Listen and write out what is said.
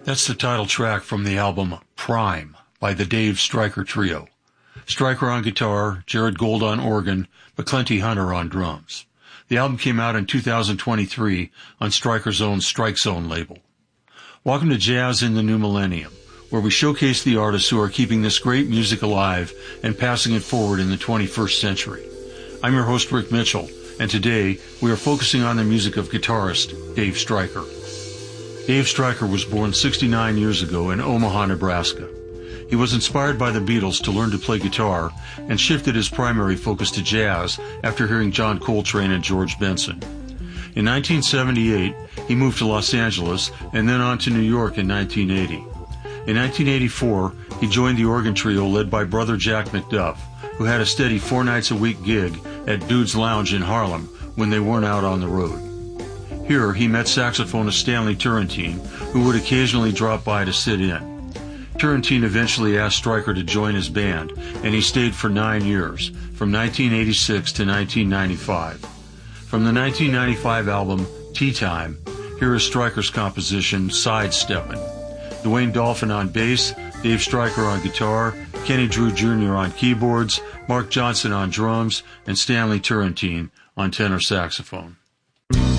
That's the title track from the album Prime by the Dave Stryker Trio. Stryker on guitar, Jared Gold on organ, McClenty Hunter on drums. The album came out in 2023 on Stryker's own Strike Zone label. Welcome to Jazz in the New Millennium, where we showcase the artists who are keeping this great music alive and passing it forward in the 21st century. I'm your host, Rick Mitchell, and today we are focusing on the music of guitarist Dave Stryker. Dave Stryker was born 69 years ago in Omaha, Nebraska. He was inspired by the Beatles to learn to play guitar and shifted his primary focus to jazz after hearing John Coltrane and George Benson. In 1978, he moved to Los Angeles and then on to New York in 1980. In 1984, he joined the organ trio led by brother Jack McDuff, who had a steady 4-nights-a-week gig at Dude's Lounge in Harlem when they weren't out on the road. Here, he met saxophonist Stanley Turrentine, who would occasionally drop by to sit in. Turrentine eventually asked Stryker to join his band, and he stayed for 9 years, from 1986 to 1995. From the 1995 album Tea Time, here is Stryker's composition Sidesteppin'. Dwayne Dolphin on bass, Dave Stryker on guitar, Kenny Drew Jr. on keyboards, Mark Johnson on drums, and Stanley Turrentine on tenor saxophone.